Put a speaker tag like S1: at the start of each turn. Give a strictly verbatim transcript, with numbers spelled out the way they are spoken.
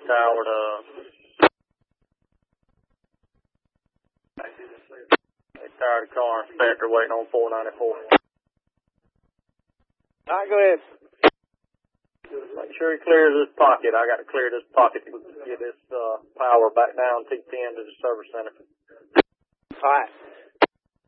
S1: Tower to... Tower to car inspector waiting on four ninety-four.
S2: All right, go ahead.
S1: Make sure he clears this pocket. I got to clear this pocket to get this uh, power back down T ten to the service center.
S2: All right.